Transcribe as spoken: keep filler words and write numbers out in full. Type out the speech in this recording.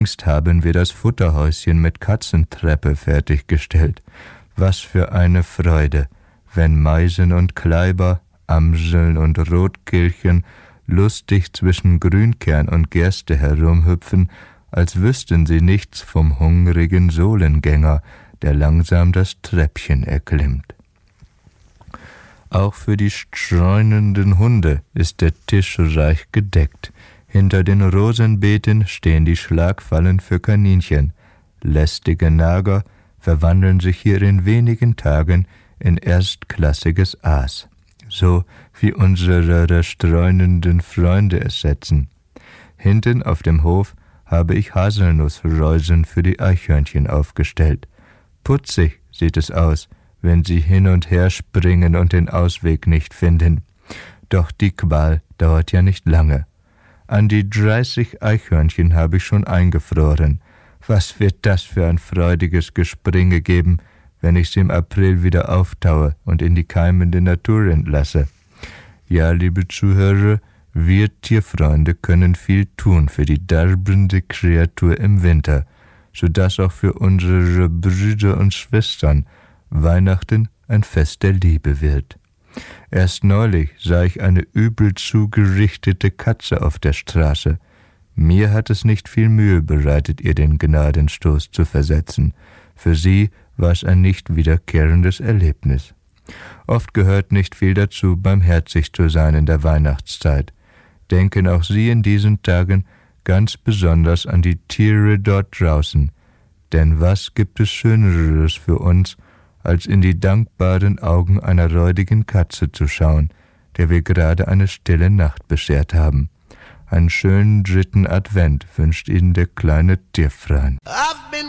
Längst haben wir das Futterhäuschen mit Katzentreppe fertiggestellt. Was für eine Freude, wenn Meisen und Kleiber, Amseln und Rotkehlchen lustig zwischen Grünkern und Gerste herumhüpfen, als wüssten sie nichts vom hungrigen Sohlengänger, der langsam das Treppchen erklimmt. Auch für die streunenden Hunde ist der Tisch reich gedeckt. Hinter den Rosenbeeten stehen die Schlagfallen für Kaninchen. Lästige Nager verwandeln sich hier in wenigen Tagen in erstklassiges Aas, so wie unsere streunenden Freunde es setzen. Hinten auf dem Hof habe ich Haselnussreusen für die Eichhörnchen aufgestellt. Putzig sieht es aus, wenn sie hin und her springen und den Ausweg nicht finden. Doch die Qual dauert ja nicht lange. An die dreißig Eichhörnchen habe ich schon eingefroren. Was wird das für ein freudiges Gespringe geben, wenn ich sie im April wieder auftaue und in die keimende Natur entlasse? Ja, liebe Zuhörer, wir Tierfreunde können viel tun für die darbende Kreatur im Winter, sodass auch für unsere Brüder und Schwestern Weihnachten ein Fest der Liebe wird. Erst neulich sah ich eine übel zugerichtete Katze auf der Straße. Mir hat es nicht viel Mühe bereitet, ihr den Gnadenstoß zu versetzen. Für sie war es ein nicht wiederkehrendes Erlebnis. Oft gehört nicht viel dazu, barmherzig zu sein in der Weihnachtszeit. Denken auch Sie in diesen Tagen ganz besonders an die Tiere dort draußen. Denn was gibt es Schöneres für uns, als in die dankbaren Augen einer räudigen Katze zu schauen, der wir gerade eine stille Nacht beschert haben. Einen schönen dritten Advent wünscht Ihnen der kleine Tierfreund.